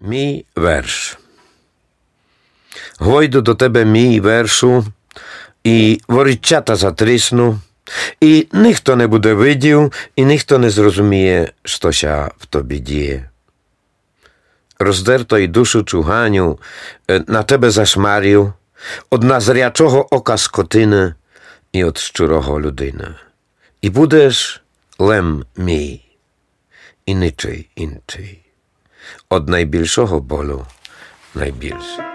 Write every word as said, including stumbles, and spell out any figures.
Мій верш. Гойду до тебе мій вершу, і ворічата затрісну, і ніхто не буде видів, і ніхто не зрозуміє, що ся в тобі діє. Роздерто й душу чуганю, на тебе зашмарю, од назрячого ока скотини і од щурого людини. І будеш лем мій, і нічий інший. Од найбільшого болю найбільший.